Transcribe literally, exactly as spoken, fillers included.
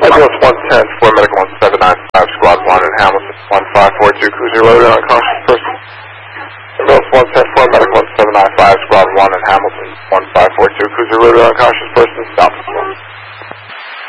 Ambulance one ten for Medical one seven nine five, Squad one in Hamilton, one five four two, cruiser loaded on unconscious person. Ambulance one ten for Medical one seven nine five, Squad one in Hamilton, one five four two, cruiser loaded on unconscious person, stop.